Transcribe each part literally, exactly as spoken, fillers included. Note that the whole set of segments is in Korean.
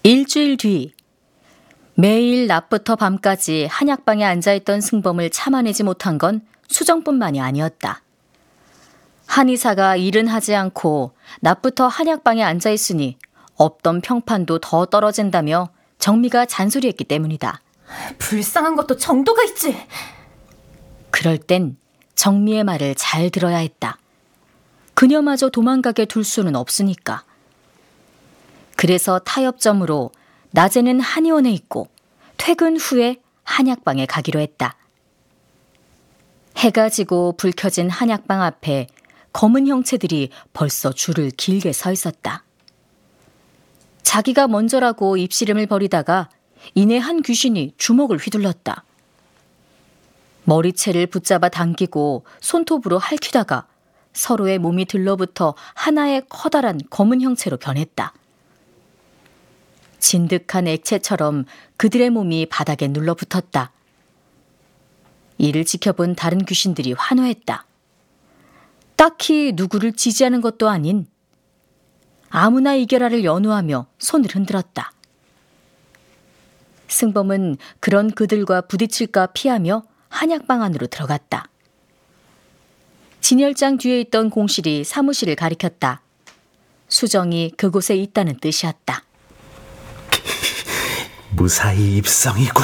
일주일 뒤, 매일 낮부터 밤까지 한약방에 앉아있던 승범을 참아내지 못한 건 수정뿐만이 아니었다. 한의사가 일은 하지 않고 낮부터 한약방에 앉아있으니 없던 평판도 더 떨어진다며 정미가 잔소리했기 때문이다. 불쌍한 것도 정도가 있지. 그럴 땐 정미의 말을 잘 들어야 했다. 그녀마저 도망가게 둘 수는 없으니까. 그래서 타협점으로 낮에는 한의원에 있고 퇴근 후에 한약방에 가기로 했다. 해가 지고 불 켜진 한약방 앞에 검은 형체들이 벌써 줄을 길게 서 있었다. 자기가 먼저라고 입씨름을 벌이다가 이내 한 귀신이 주먹을 휘둘렀다. 머리채를 붙잡아 당기고 손톱으로 핥히다가 서로의 몸이 들러붙어 하나의 커다란 검은 형체로 변했다. 진득한 액체처럼 그들의 몸이 바닥에 눌러붙었다. 이를 지켜본 다른 귀신들이 환호했다. 딱히 누구를 지지하는 것도 아닌 아무나 이겨라를 연호하며 손을 흔들었다. 승범은 그런 그들과 부딪힐까 피하며 한약방 안으로 들어갔다. 진열장 뒤에 있던 공실이 사무실을 가리켰다. 수정이 그곳에 있다는 뜻이었다. 무사히 입성이군.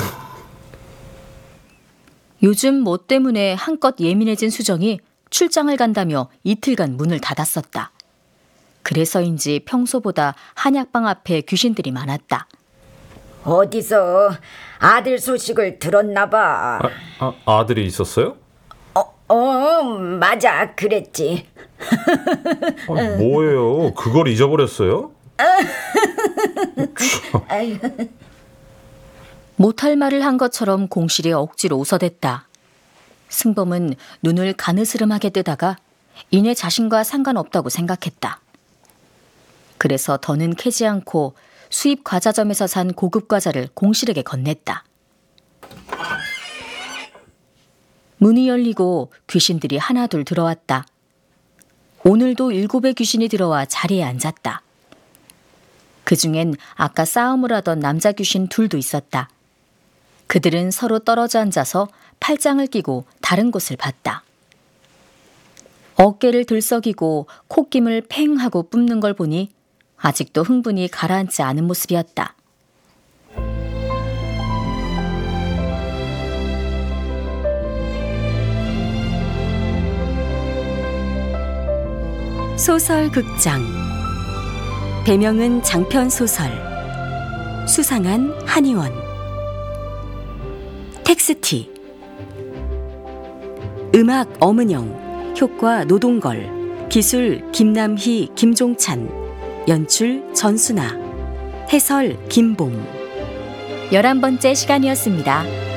요즘 뭐 때문에 한껏 예민해진 수정이 출장을 간다며 이틀간 문을 닫았었다. 그래서인지 평소보다 한약방 앞에 귀신들이 많았다. 어디서 아들 소식을 들었나 봐. 아, 아, 아들이 있었어요? 어, 어 맞아, 그랬지. 아, 뭐예요? 그걸 잊어버렸어요? 못할 말을 한 것처럼 공실이 억지로 웃어댔다. 승범은 눈을 가느스름하게 뜨다가 이내 자신과 상관없다고 생각했다. 그래서 더는 캐지 않고 수입 과자점에서 산 고급 과자를 공실에게 건넸다. 문이 열리고 귀신들이 하나둘 들어왔다. 오늘도 일곱의 귀신이 들어와 자리에 앉았다. 그중엔 아까 싸움을 하던 남자 귀신 둘도 있었다. 그들은 서로 떨어져 앉아서 팔짱을 끼고 다른 곳을 봤다. 어깨를 들썩이고 콧김을 팽 하고 뿜는 걸 보니 아직도 흥분이 가라앉지 않은 모습이었다. 소설 극장 배명은 장편 소설 수상한 한의원 텍스티 음악 엄은영 효과 노동걸 기술 김남희 김종찬 연출 전순아 해설 김봄 열한 번째 시간이었습니다.